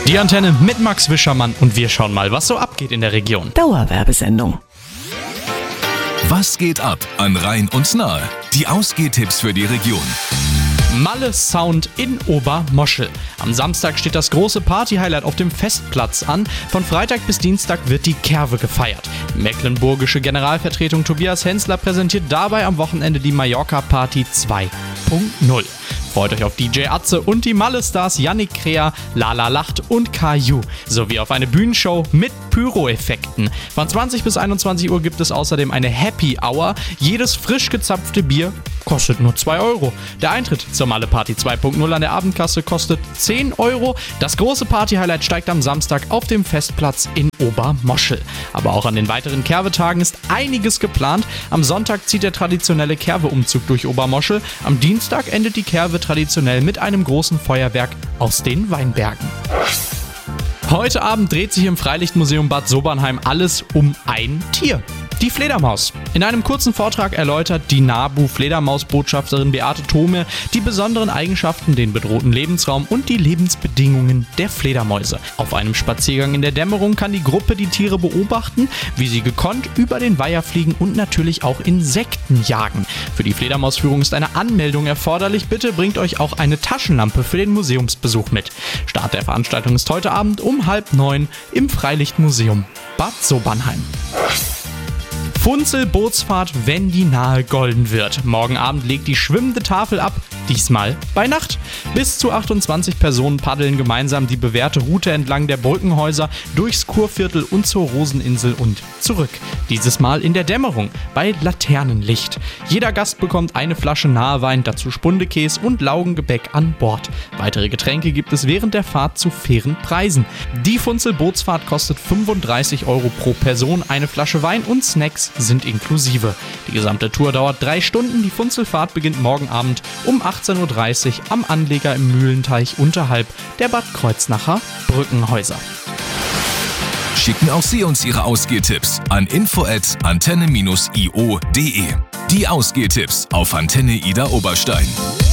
Die Antenne mit Max Wischermann und wir schauen mal, was so abgeht in der Region. Dauerwerbesendung. Was geht ab an Rhein und Nahe? Die Ausgehtipps für die Region. Malle Sound in Obermoschel. Am Samstag steht das große Party-Highlight auf dem Festplatz an. Von Freitag bis Dienstag wird die Kerwe gefeiert. Die mecklenburgische Generalvertretung Tobias Hensler präsentiert dabei am Wochenende die Mallorca-Party 2.0. Freut euch auf DJ Atze und die Malle-Stars Yannick Krea, Lala Lacht und Caillou, sowie auf eine Bühnenshow mit Pyro-Effekten. Von 20 bis 21 Uhr gibt es außerdem eine Happy Hour. Jedes frisch gezapfte Bier kostet nur 2 Euro. Der Eintritt zur Malle Party 2.0 an der Abendkasse kostet 10 Euro. Das große Party-Highlight steigt am Samstag auf dem Festplatz in Obermoschel. Aber auch an den weiteren Kerwe-Tagen ist einiges geplant. Am Sonntag zieht der traditionelle Kerwe-Umzug durch Obermoschel. Am Dienstag endet die Kerwe traditionell mit einem großen Feuerwerk aus den Weinbergen. Heute Abend dreht sich im Freilichtmuseum Bad Sobernheim alles um ein Tier. Die Fledermaus. In einem kurzen Vortrag erläutert die NABU-Fledermaus-Botschafterin Beate Thome die besonderen Eigenschaften, den bedrohten Lebensraum und die Lebensbedingungen der Fledermäuse. Auf einem Spaziergang in der Dämmerung kann die Gruppe die Tiere beobachten, wie sie gekonnt über den Weiher fliegen und natürlich auch Insekten jagen. Für die Fledermausführung ist eine Anmeldung erforderlich. Bitte bringt euch auch eine Taschenlampe für den Museumsbesuch mit. Start der Veranstaltung ist heute Abend um 8:30 im Freilichtmuseum Bad Sobernheim. Funzel-Bootsfahrt, wenn die Nahe golden wird. Morgen Abend legt die schwimmende Tafel ab, diesmal bei Nacht. Bis zu 28 Personen paddeln gemeinsam die bewährte Route entlang der Brückenhäuser durchs Kurviertel und zur Roseninsel und zurück. Dieses Mal in der Dämmerung bei Laternenlicht. Jeder Gast bekommt eine Flasche Nahewein, dazu Spundekäse und Laugengebäck an Bord. Weitere Getränke gibt es während der Fahrt zu fairen Preisen. Die Funzel-Bootsfahrt kostet 35 Euro pro Person, eine Flasche Wein und Snacks sind inklusive. Die gesamte Tour dauert 3 Stunden. Die Funzelfahrt beginnt morgen Abend um 18:30 Uhr am Anleger im Mühlenteich unterhalb der Bad Kreuznacher Brückenhäuser. Schicken auch Sie uns Ihre Ausgehtipps an info@antenne-io.de. Die Ausgehtipps auf Antenne Ida Oberstein.